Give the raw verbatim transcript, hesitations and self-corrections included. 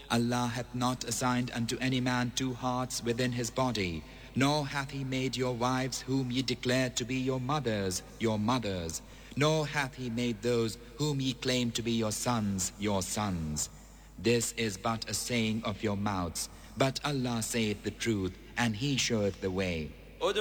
Allah hath not assigned unto any man two hearts within his body, nor hath he made your wives whom ye declare to be your mothers, your mothers, nor hath he made those whom ye claim to be your sons, your sons. This is but a saying of your mouths, but Allah saith the truth, and He showeth the way.